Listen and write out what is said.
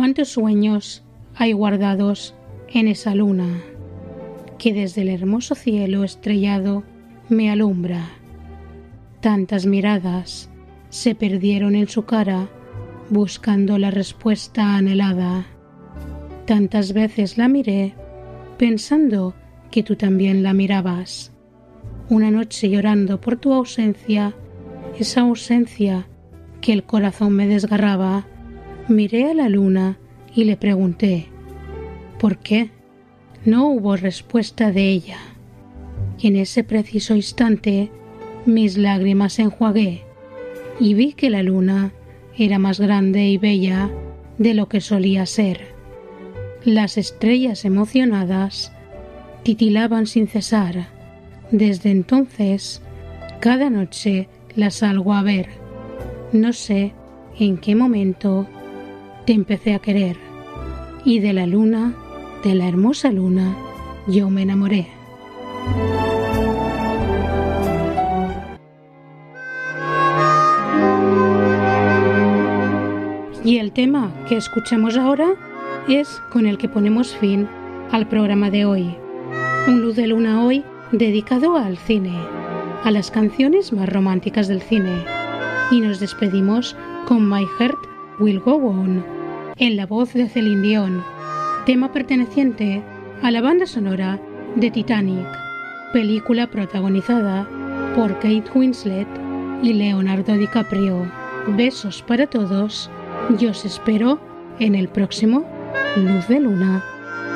¿Cuántos sueños hay guardados en esa luna que desde el hermoso cielo estrellado me alumbra? Tantas miradas se perdieron en su cara buscando la respuesta anhelada. Tantas veces la miré pensando que tú también la mirabas. Una noche llorando por tu ausencia, esa ausencia que el corazón me desgarraba, miré a la luna y le pregunté ¿por qué? No hubo respuesta de ella. Y en ese preciso instante mis lágrimas enjuagué y vi que la luna era más grande y bella de lo que solía ser. Las estrellas emocionadas titilaban sin cesar. Desde entonces, cada noche la salgo a ver. No sé en qué momento te empecé a querer. Y de la luna, de la hermosa luna, yo me enamoré. Y el tema que escuchamos ahora es con el que ponemos fin al programa de hoy. Un Luz de Luna hoy dedicado al cine, a las canciones más románticas del cine. Y nos despedimos con My Heart Will Go On, en la voz de Celine Dion, tema perteneciente a la banda sonora de Titanic, película protagonizada por Kate Winslet y Leonardo DiCaprio. Besos para todos, yo os espero en el próximo Luz de Luna.